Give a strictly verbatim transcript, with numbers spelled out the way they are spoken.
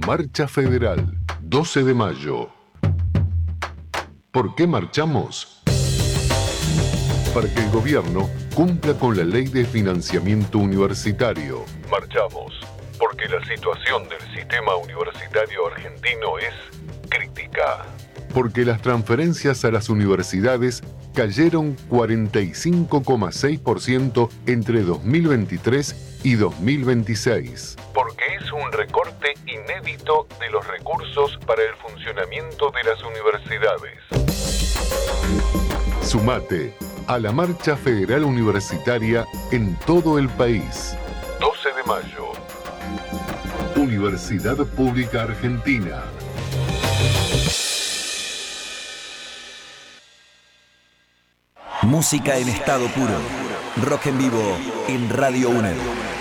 Marcha Federal, doce de mayo. ¿Por qué marchamos? Para que el gobierno cumpla con la ley de financiamiento universitario. Marchamos porque la situación del sistema universitario argentino es crítica. Porque las transferencias a las universidades cayeron cuarenta y cinco coma seis por ciento entre dos mil veintitrés y dos mil veintiséis. Porque es un recorte inédito de los recursos para el funcionamiento de las universidades. Sumate a la Marcha Federal Universitaria en todo el país. doce de mayo. Universidad Pública Argentina. Música en estado puro. Rock en vivo en Radio UNED.